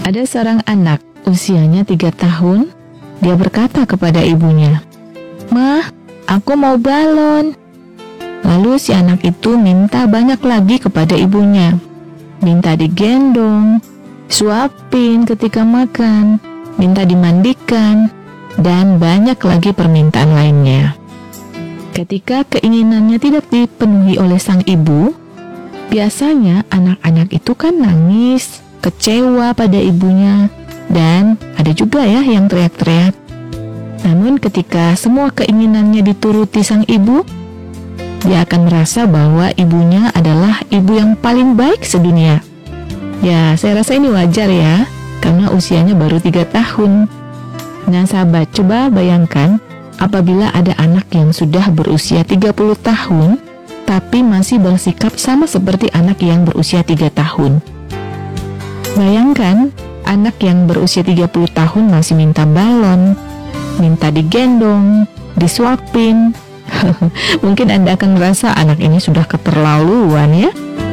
Ada seorang anak usianya 3 tahun. Dia berkata kepada ibunya, "Mah, aku mau balon." Lalu si anak itu minta banyak lagi kepada ibunya. Minta digendong, suapin ketika makan, minta dimandikan, dan banyak lagi permintaan lainnya. Ketika keinginannya tidak dipenuhi oleh sang ibu, biasanya anak-anak itu kan nangis, kecewa pada ibunya, dan ada juga ya yang teriak-teriak. Namun ketika semua keinginannya dituruti sang ibu, dia akan merasa bahwa ibunya adalah ibu yang paling baik sedunia. Ya, saya rasa ini wajar ya, karena usianya baru 3 tahun. Nah sahabat, coba bayangkan apabila ada anak yang sudah berusia 30 tahun, tapi masih bersikap sama seperti anak yang berusia 3 tahun. Bayangkan, anak yang berusia 30 tahun masih minta balon, minta digendong, disuapin. Mungkin Anda akan merasa anak ini sudah keterlaluan ya.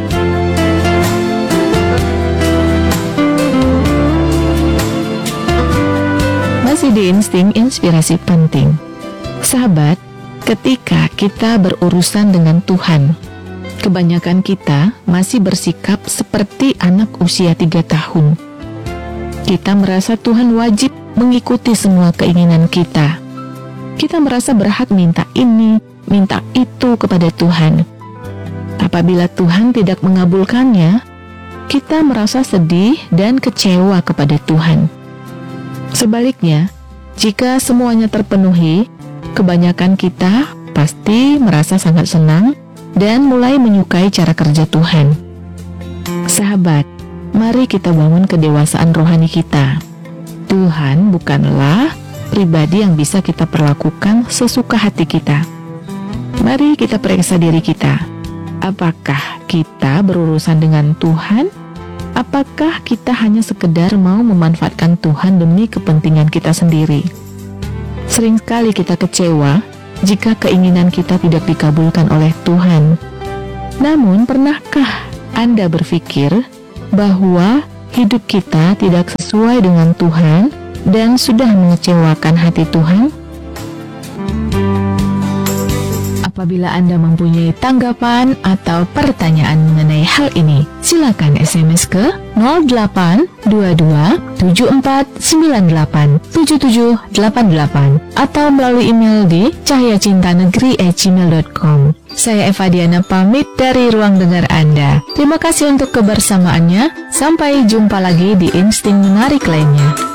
Masih di insting inspirasi penting. Sahabat, ketika kita berurusan dengan Tuhan, kebanyakan kita masih bersikap seperti anak usia 3 tahun. Kita merasa Tuhan wajib mengikuti semua keinginan kita. Kita merasa berhak minta ini, minta itu kepada Tuhan. Apabila Tuhan tidak mengabulkannya, kita merasa sedih dan kecewa kepada Tuhan. Sebaliknya, jika semuanya terpenuhi, kebanyakan kita pasti merasa sangat senang dan mulai menyukai cara kerja Tuhan. Sahabat, mari kita bangun kedewasaan rohani kita. Tuhan bukanlah pribadi yang bisa kita perlakukan sesuka hati kita. Mari kita periksa diri kita. Apakah kita berurusan dengan Tuhan? Apakah kita hanya sekedar mau memanfaatkan Tuhan demi kepentingan kita sendiri? Sering sekali kita kecewa jika keinginan kita tidak dikabulkan oleh Tuhan. Namun, pernahkah Anda berpikir bahwa hidup kita tidak sesuai dengan Tuhan dan sudah mengecewakan hati Tuhan? Apabila Anda mempunyai tanggapan atau pertanyaan mengenai hal ini, silakan SMS ke 0822 7498 7788 atau melalui email di cahyacintanegeri@gmail.com. Saya Eva Diana pamit dari ruang dengar Anda. Terima kasih untuk kebersamaannya. Sampai jumpa lagi di insting menarik lainnya.